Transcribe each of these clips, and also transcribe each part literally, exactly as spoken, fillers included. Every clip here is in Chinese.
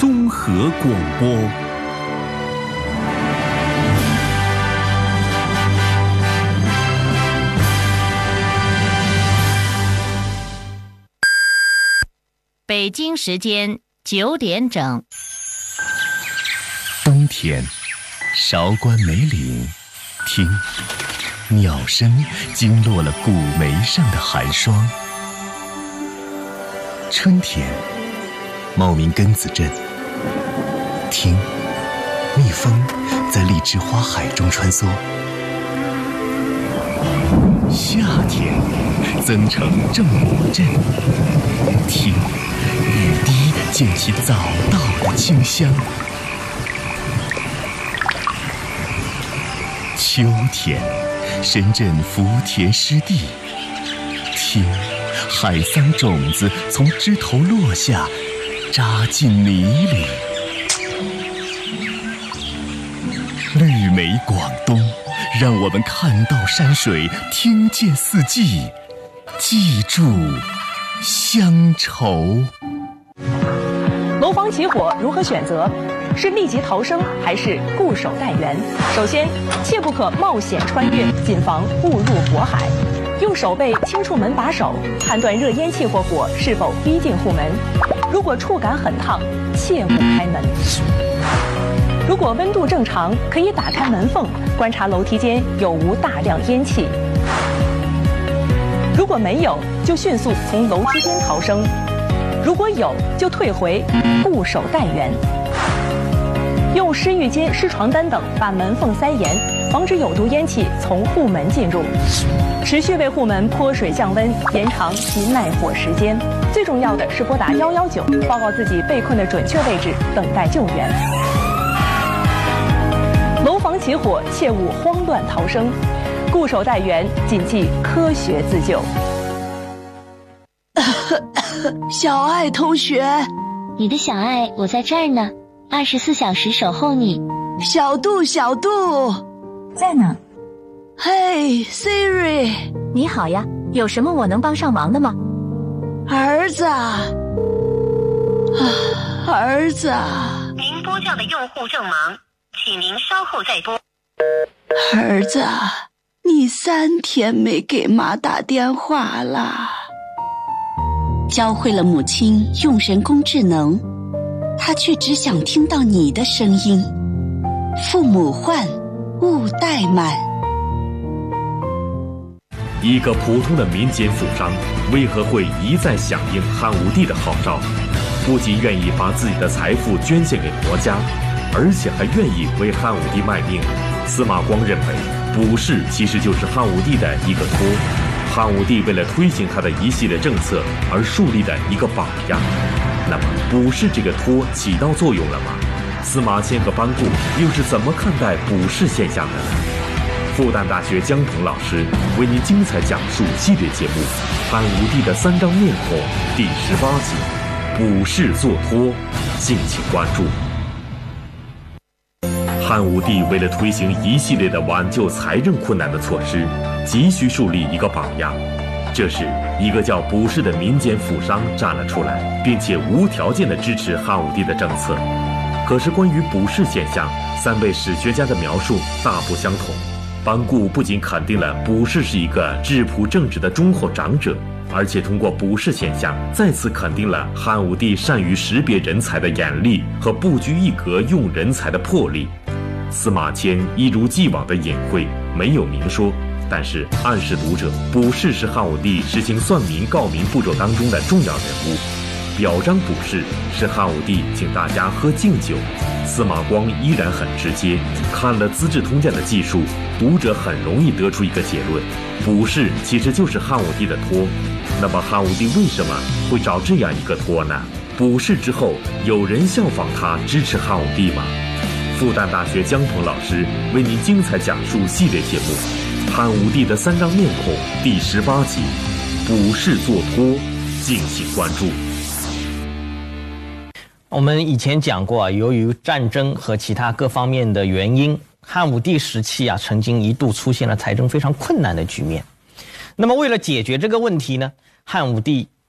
综合广播。 北京时间九点整。 冬天，韶关梅岭，听，鸟声惊落了古梅上的寒霜。春天，茂名根子镇，听，蜜蜂在荔枝花海中穿梭。夏天，增城正果镇，听，雨滴溅起早稻的清香。秋天，深圳福田湿地，听，海桑种子从枝头落下，扎进泥里。绿美广东，让我们看到山水，听见四季，记住乡愁。 楼房起火如何选择？是立即逃生还是固守待援？首先，切不可冒险穿越，谨防误入火海。用手背轻触门把手，判断热烟气或火是否逼近户门。如果触感很烫，切勿开门。如果温度正常，可以打开门缝，观察楼梯间有无大量烟气。如果没有，就迅速从楼梯间逃生；如果有，就退回，固守待援。用湿浴巾、湿床单等把门缝塞严，防止有毒烟气从户门进入。持续为户门泼水降温，延长其耐火时间。最重要的是拨打一一九，报告自己被困的准确位置，等待救援。楼房起火，切勿慌乱逃生，固守待援，谨记科学自救。 小爱同学， 你的小爱，我在这儿呢，二十四小时守候你。 小杜，小杜， 在呢。 嘿 ，Siri， 你好呀，有什么我能帮上忙的吗？ 儿子，啊，儿子， 您拨叫的用户正忙，请您稍后再拨。 儿子，你三天没给妈打电话了。 教会了母亲用人工智能，她却只想听到你的声音。父母唤，勿怠慢。 一个普通的民间富商，为何会一再响应汉武帝的号召？不仅愿意把自己的财富捐献给国家，而且还愿意为汉武帝卖命。司马光认为，卜筮其实就是汉武帝的一个托，汉武帝为了推行他的一系列政策而树立的一个榜样。那么，卜筮这个托起到作用了吗？司马迁和班固又是怎么看待卜筮现象的呢？复旦大学姜鹏老师为您精彩讲述系列节目《汉武帝的三张面孔》第十八集《卜筮做托》，敬请关注。汉武帝为了推行一系列的挽救财政困难的措施，急需树立一个榜样。这时，一个叫卜筮的民间富商站了出来，并且无条件地支持汉武帝的政策。可是，关于卜筮现象，三位史学家的描述大不相同。班固不仅肯定了卜筮是一个质朴正直的忠厚长者，而且通过卜筮现象再次肯定了汉武帝善于识别人才的眼力和不拘一格用人才的魄力。司马迁一如既往的隐晦，没有明说，但是暗示读者，卜筮是汉武帝实行算民告民步骤当中的重要人物。表彰卜筮是汉武帝请大家喝敬酒。司马光依然很直接，看了《资治通鉴》的记述，读者很容易得出一个结论：卜筮其实就是汉武帝的托。那么汉武帝为什么会找这样一个托呢？卜筮之后，有人效仿他支持汉武帝吗？复旦大学姜鹏老师为您精彩讲述系列节目《汉武帝的三张面孔》第十八集《卜筮做托》，敬请关注。 我们以前讲过啊，由于战争和其他各方面的原因，汉武帝时期啊，曾经一度出现了财政非常困难的局面。那么为了解决这个问题呢，汉武帝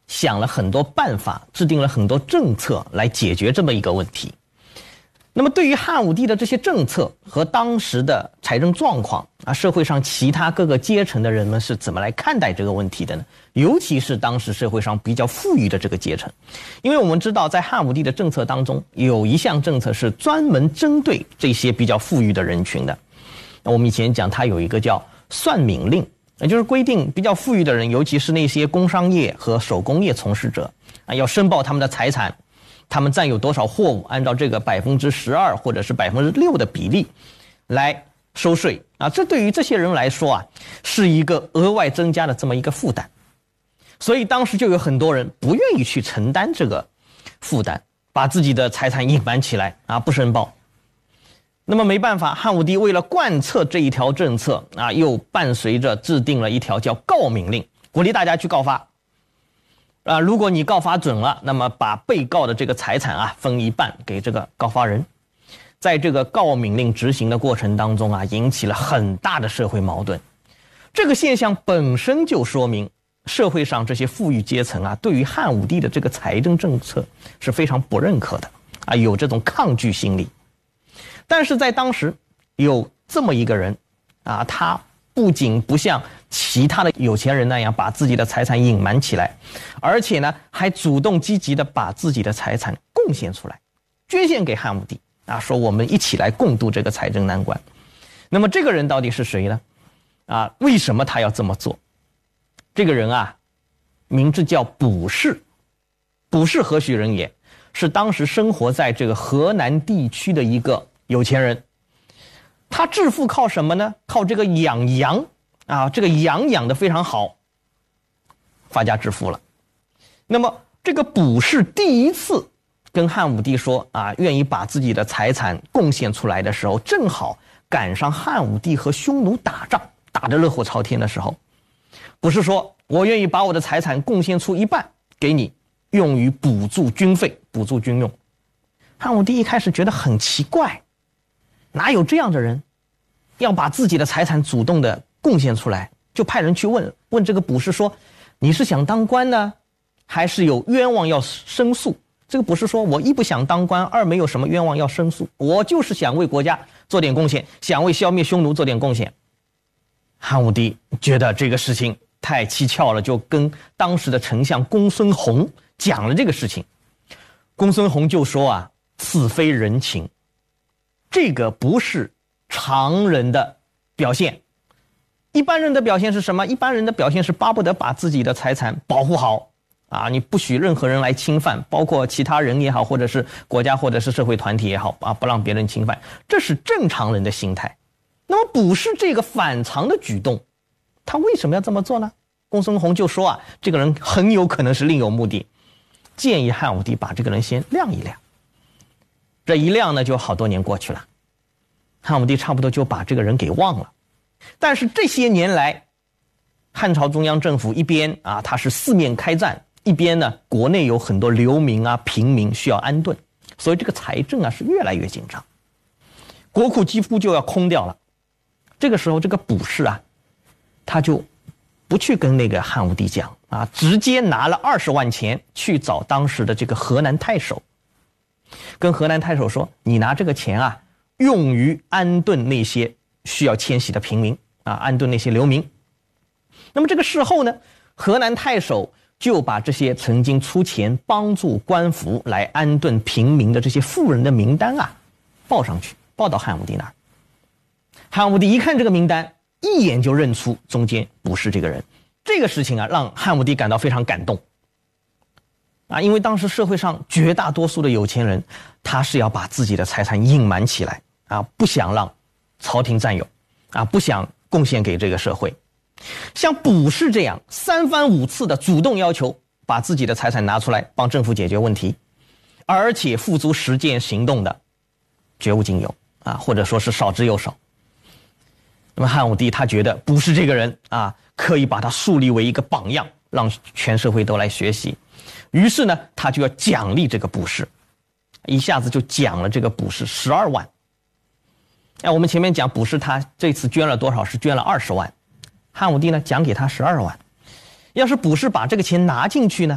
想了很多办法，制定了很多政策来解决这么一个问题。那么对于汉武帝的这些政策和当时的财政状况啊，社会上其他各个阶层的人们是怎么来看待这个问题的呢？尤其是当时社会上比较富裕的这个阶层，因为我们知道在汉武帝的政策当中，有一项政策是专门针对这些比较富裕的人群的。我们以前讲它有一个叫算敏令，也就是规定比较富裕的人，尤其是那些工商业和手工业从事者啊，要申报他们的财产，他们占有多少货物，按照这个百分之十二或者是百分之六的比例来收税啊。这对于这些人来说啊，是一个额外增加的这么一个负担，所以当时就有很多人不愿意去承担这个负担，把自己的财产隐瞒起来啊，不申报。那么没办法，汉武帝为了贯彻这一条政策啊，又伴随着制定了一条叫告敏令，鼓励大家去告发啊。如果你告发准了，那么把被告的这个财产啊分一半给这个告发人。在这个告敏令执行的过程当中啊，引起了很大的社会矛盾。这个现象本身就说明社会上这些富裕阶层啊，对于汉武帝的这个财政政策是非常不认可的啊，有这种抗拒心理。但是在当时有这么一个人啊，他不仅不像其他的有钱人那样把自己的财产隐瞒起来，而且呢还主动积极的把自己的财产贡献出来，捐献给汉武帝啊，说我们一起来共度这个财政难关。那么这个人到底是谁呢？啊，为什么他要这么做？这个人啊，名字叫卜氏。卜氏何许人也？是当时生活在这个河南地区的一个有钱人。他致富靠什么呢？靠这个养羊啊，这个羊养得非常好，发家致富了。那么这个卜氏第一次跟汉武帝说啊，愿意把自己的财产贡献出来的时候，正好赶上汉武帝和匈奴打仗，打得热火朝天的时候。不是说我愿意把我的财产贡献出一半给你，用于补助军费，补助军用。汉武帝一开始觉得很奇怪，哪有这样的人要把自己的财产主动的贡献出来？就派人去问问这个卜氏说，你是想当官呢，还是有冤枉要申诉？这个卜氏说，我一不想当官，二没有什么冤枉要申诉，我就是想为国家做点贡献，想为消灭匈奴做点贡献。汉武帝觉得这个事情太蹊跷了，就跟当时的丞相公孙弘讲了这个事情。公孙弘就说啊，此非人情，这个不是常人的表现。一般人的表现是什么？一般人的表现是巴不得把自己的财产保护好啊，你不许任何人来侵犯，包括其他人也好，或者是国家或者是社会团体也好啊，不让别人侵犯，这是正常人的心态。那么卜氏这个反常的举动，他为什么要这么做呢？公孙弘就说啊，这个人很有可能是另有目的，建议汉武帝把这个人先晾一晾。这一晾呢，就好多年过去了，汉武帝差不多就把这个人给忘了。但是这些年来，汉朝中央政府一边啊，他是四面开战，一边呢，国内有很多流民啊、平民需要安顿，所以这个财政啊是越来越紧张，国库几乎就要空掉了。这个时候，这个卜氏啊，他就不去跟那个汉武帝讲啊，直接拿了二十万钱去找当时的这个河南太守，跟河南太守说，你拿这个钱啊，用于安顿那些需要迁徙的平民啊，安顿那些流民。那么这个事后呢，河南太守就把这些曾经出钱帮助官府来安顿平民的这些富人的名单啊，报上去，报到汉武帝那儿。汉武帝一看这个名单，一眼就认出中间卜氏这个人。这个事情啊，让汉武帝感到非常感动啊，因为当时社会上绝大多数的有钱人，他是要把自己的财产隐瞒起来啊，不想让朝廷占有啊，不想贡献给这个社会。像卜氏这样三番五次的主动要求把自己的财产拿出来帮政府解决问题，而且付诸实践行动的，绝无仅有啊，或者说是少之又少。那么汉武帝他觉得卜氏这个人啊，可以把他树立为一个榜样，让全社会都来学习。于是呢，他就要奖励这个卜氏，一下子就奖了这个卜氏十二万。哎，我们前面讲卜氏他这次捐了多少？是捐了二十万。汉武帝呢，奖给他十二万。要是卜氏把这个钱拿进去呢，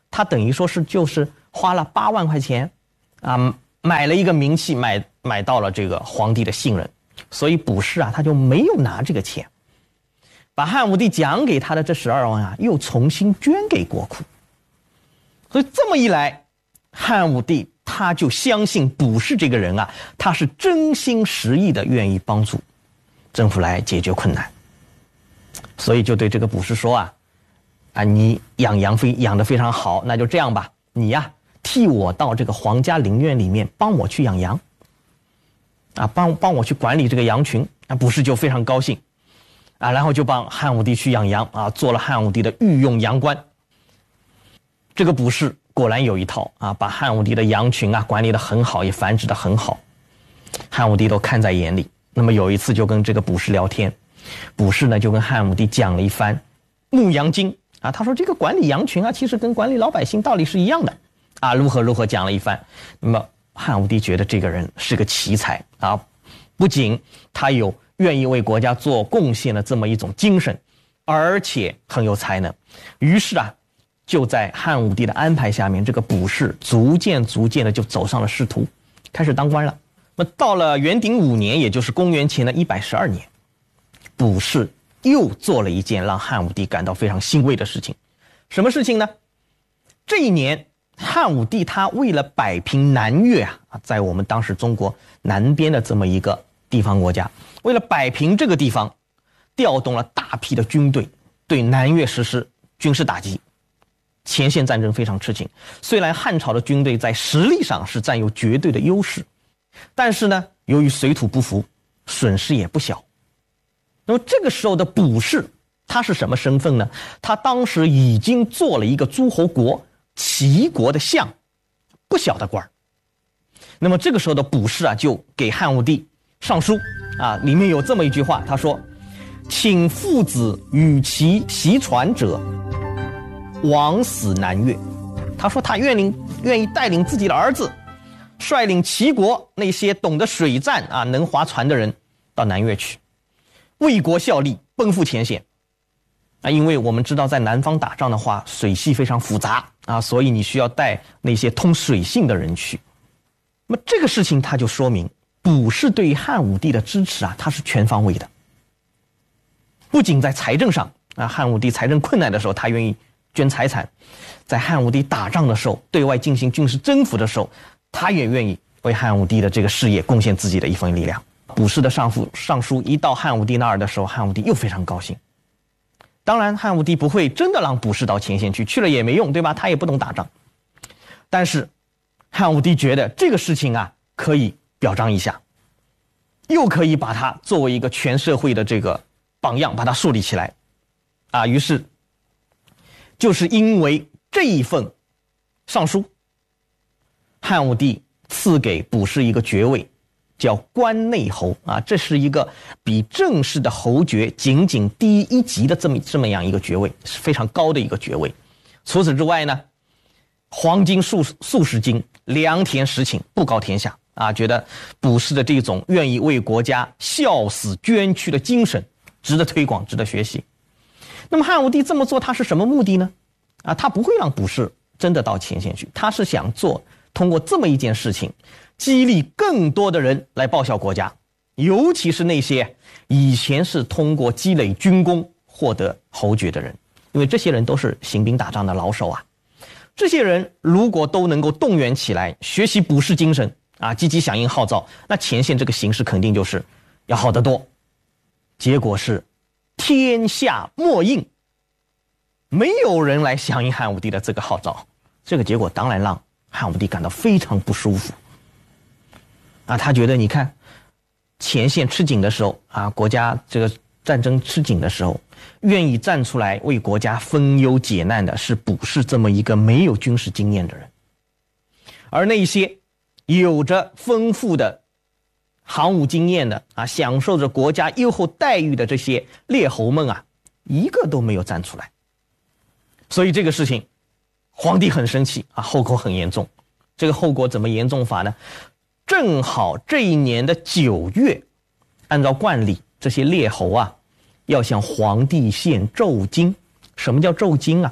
他等于说是就是花了八万块钱啊，买了一个名气，买买到了这个皇帝的信任，所以卜氏啊他就没有拿这个钱，把汉武帝奖给他的这十二万啊又重新捐给国库。所以这么一来，汉武帝他就相信卜氏这个人啊，他是真心实意的愿意帮助政府来解决困难，所以就对这个卜氏说啊，啊，你养羊非养得非常好，那就这样吧，你呀替我到这个皇家陵院里面帮我去养羊，啊，帮帮我去管理这个羊群。那卜氏就非常高兴，啊，然后就帮汉武帝去养羊啊，做了汉武帝的御用羊倌。这个卜氏果然有一套啊，把汉武帝的羊群啊管理得很好，也繁殖得很好，汉武帝都看在眼里。那么有一次就跟这个卜氏聊天，卜氏呢就跟汉武帝讲了一番《牧羊经》啊，他说这个管理羊群啊，其实跟管理老百姓道理是一样的啊，如何如何讲了一番。那么汉武帝觉得这个人是个奇才啊，不仅他有愿意为国家做贡献的这么一种精神，而且很有才能。于是啊，就在汉武帝的安排下面，这个卜氏逐渐逐渐的就走上了仕途，开始当官了。那么到了元鼎五年，也就是公元前的一百十二年，卜氏又做了一件让汉武帝感到非常欣慰的事情。什么事情呢？这一年汉武帝他为了摆平南越啊，在我们当时中国南边的这么一个地方国家，为了摆平这个地方，调动了大批的军队对南越实施军事打击。前线战争非常吃紧，虽然汉朝的军队在实力上是占有绝对的优势，但是呢，由于水土不服，损失也不小。那么这个时候的卜氏，他是什么身份呢？他当时已经做了一个诸侯国齐国的相，不小的官儿。那么这个时候的卜氏啊，就给汉武帝上书啊，里面有这么一句话，他说：“请父子与其袭传者，往死南越。”他说他愿意愿意带领自己的儿子，率领齐国那些懂得水战啊、能划船的人到南越去，为国效力，奔赴前线。啊，因为我们知道在南方打仗的话，水系非常复杂啊，所以你需要带那些通水性的人去。那么这个事情他就说明，卜氏对于汉武帝的支持啊，他是全方位的。不仅在财政上啊，汉武帝财政困难的时候，他愿意捐财产；在汉武帝打仗的时候，对外进行军事征服的时候，他也愿意为汉武帝的这个事业贡献自己的一份力量。卜氏的上父上书一到汉武帝那儿的时候，汉武帝又非常高兴。当然汉武帝不会真的让卜氏到前线去，去了也没用，对吧？他也不懂打仗。但是汉武帝觉得这个事情啊，可以表彰一下，又可以把他作为一个全社会的这个榜样，把他树立起来啊。于是就是因为这一份上书，汉武帝赐给卜氏一个爵位，叫关内侯啊，这是一个比正式的侯爵仅仅低一级的这么这么样一个爵位，是非常高的一个爵位。除此之外呢，黄金数数十斤，良田十顷，布告天下啊，觉得卜氏的这种愿意为国家孝死捐躯的精神值得推广，值得学习。那么汉武帝这么做他是什么目的呢？啊，他不会让卜氏真的到前线去，他是想做通过这么一件事情激励更多的人来报效国家，尤其是那些以前是通过积累军功获得侯爵的人，因为这些人都是行兵打仗的老手啊。这些人如果都能够动员起来，学习卜氏精神啊，积极响应号召，那前线这个形势肯定就是要好得多。结果是天下默应，没有人来响应汉武帝的这个号召，这个结果当然让汉武帝感到非常不舒服啊。他觉得你看前线吃紧的时候啊，国家这个战争吃紧的时候，愿意站出来为国家分忧解难的是卜氏这么一个没有军事经验的人，而那些有着丰富的航武经验的啊，享受着国家优厚待遇的这些列侯们啊，一个都没有站出来。所以这个事情皇帝很生气啊，后果很严重。这个后果怎么严重法呢？正好这一年的九月，按照惯例，这些列侯啊要向皇帝献奏金。什么叫奏金啊？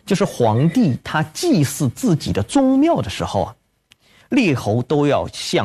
就是皇帝他祭祀自己的宗庙的时候啊，列侯都要向